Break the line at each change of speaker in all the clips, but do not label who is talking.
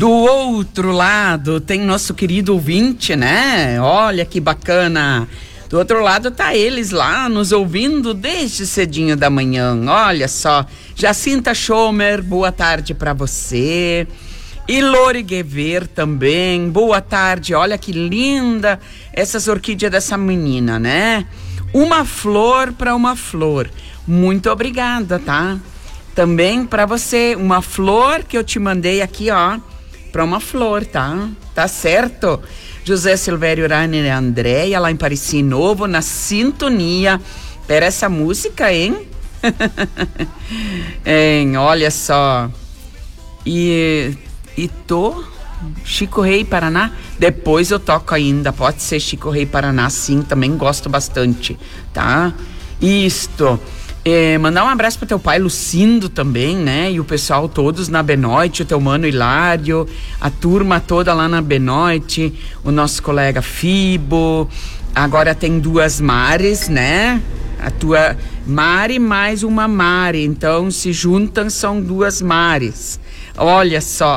Do outro lado tem nosso querido ouvinte, né? Olha que bacana. Do outro lado tá eles lá nos ouvindo desde cedinho da manhã. Olha só. Jacinta Schomer, boa tarde pra você. E Lore Guever também, boa tarde. Olha que linda essas orquídeas dessa menina, né? Uma flor pra uma flor. Muito obrigada, tá? Também pra você, uma flor que eu te mandei aqui, ó. Pra uma flor, tá? Tá certo? José Silvério Rainer e Andréia, lá em Parecis Novo, na sintonia. Pera essa música, hein? Hein, olha só. E Chico Rei Paraná, depois eu toco ainda, pode ser Chico Rei Paraná, sim, também gosto bastante, tá? Isto. Mandar um abraço pro teu pai Lucindo também, né? E o pessoal todos na Benoite, o teu mano Hilário, a turma toda lá na Benoite, o nosso colega Fibo. Agora tem duas Mares, né? A tua Mari mais uma Mari, então se juntam são duas Mares. Olha só.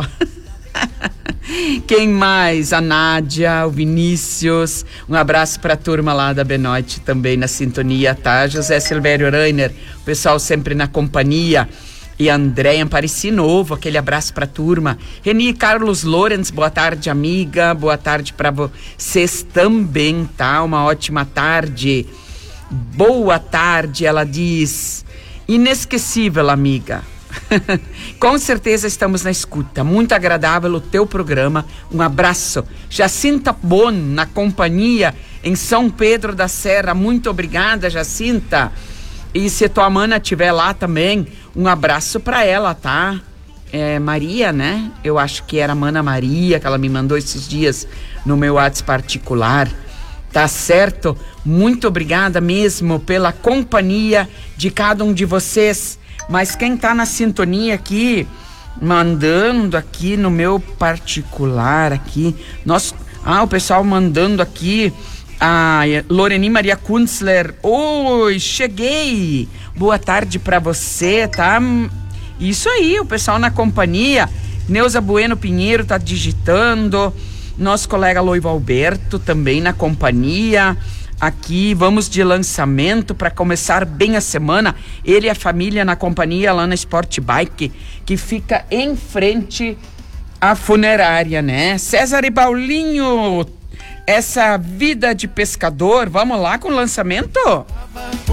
Quem mais? A Nádia, o Vinícius. Um abraço pra turma lá da Benoite também na sintonia, tá? José Silvério Rainer, o pessoal sempre na companhia. E Andréia Parecis Novo, aquele abraço pra turma. Reni Carlos Lorenz, boa tarde, amiga. Boa tarde pra vocês também, tá? Uma ótima tarde. Boa tarde, ela diz. Inesquecível, amiga. Com certeza estamos na escuta. Muito agradável o teu programa. Um abraço. Jacinta Bon, na companhia em São Pedro da Serra. Muito obrigada, Jacinta. E se tua mana estiver lá também, um abraço pra ela, tá? Maria, né? Eu acho que era a mana Maria, que ela me mandou esses dias no meu WhatsApp particular. Tá certo? Muito obrigada mesmo pela companhia de cada um de vocês. Mas quem tá na sintonia aqui, mandando aqui no meu particular aqui, o pessoal mandando aqui, a Loreni Maria Kunzler, oi, cheguei, boa tarde pra você, tá? Isso aí, o pessoal na companhia, Neuza Bueno Pinheiro tá digitando, nosso colega Loivo Alberto também na companhia. Aqui vamos de lançamento para começar bem a semana. Ele e a família na companhia lá na Sport Bike, que fica em frente à funerária, né? César e Paulinho, essa vida de pescador, vamos lá com o lançamento?